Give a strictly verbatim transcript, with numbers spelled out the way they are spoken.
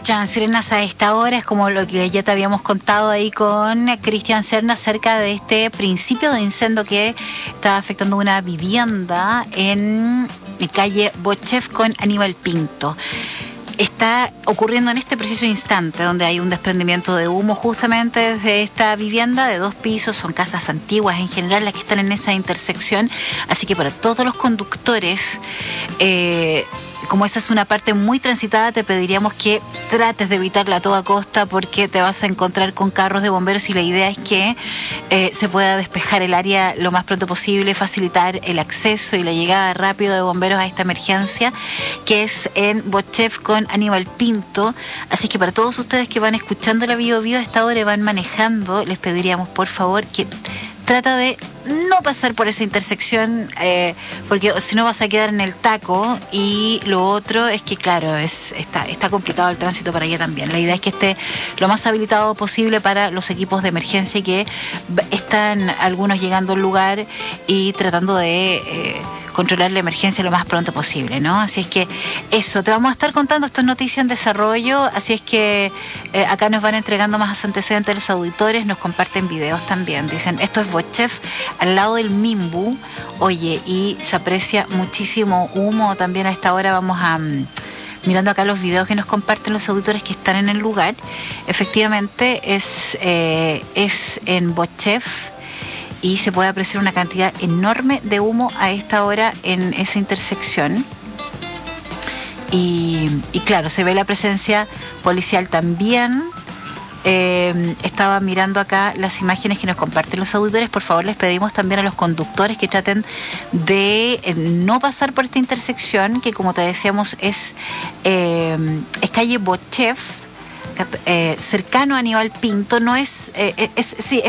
escuchan sirenas a esta hora, es como lo que ya te habíamos contado ahí con Cristian Serna acerca de este principio de incendio que está afectando una vivienda en calle Bochef con Aníbal Pinto. Está ocurriendo en este preciso instante donde hay un desprendimiento de humo justamente desde esta vivienda de dos pisos. Son casas antiguas en general las que están en esa intersección, así que para todos los conductores, eh, como esa es una parte muy transitada, te pediríamos que trates de evitarla a toda costa porque te vas a encontrar con carros de bomberos y la idea es que eh, se pueda despejar el área lo más pronto posible, facilitar el acceso y la llegada rápido de bomberos a esta emergencia que es en Bochef con Aníbal Pinto. Así que para todos ustedes que van escuchando la Bio Bio a esta hora y van manejando, les pediríamos por favor que trata de no pasar por esa intersección, eh, porque si no vas a quedar en el taco. Y lo otro es que, claro, es está, está complicado el tránsito para allá también. La idea es que esté lo más habilitado posible para los equipos de emergencia que están algunos llegando al lugar y tratando de eh, controlar la emergencia lo más pronto posible, ¿no? Así es que eso, te vamos a estar contando, esto es noticia en desarrollo, así es que eh, acá nos van entregando más antecedentes los auditores, nos comparten videos también, dicen, esto es Bochef, al lado del Mimbu, oye, y se aprecia muchísimo humo también a esta hora. Vamos a... Um, mirando acá los videos que nos comparten los auditores que están en el lugar, efectivamente es, eh, es en Bochef, y se puede apreciar una cantidad enorme de humo a esta hora en esa intersección. Y, y claro, se ve la presencia policial también. Eh, estaba mirando acá las imágenes que nos comparten los auditores. Por favor, les pedimos también a los conductores que traten de eh, no pasar por esta intersección, que como te decíamos es, eh, es calle Bochef, eh, cercano a Aníbal Pinto. No es, eh, es, sí,